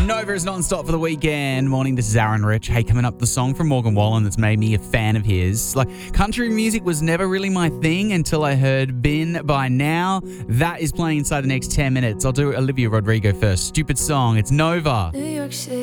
Nova is non-stop for the weekend. Morning, this is Aaron Rich. Hey, coming up, the song from Morgan Wallen that's made me a fan of his. Like, country music was never really my thing until I heard Been By Now. That is playing inside the next 10 minutes. I'll do Olivia Rodrigo first. Stupid song. It's Nova. New York City.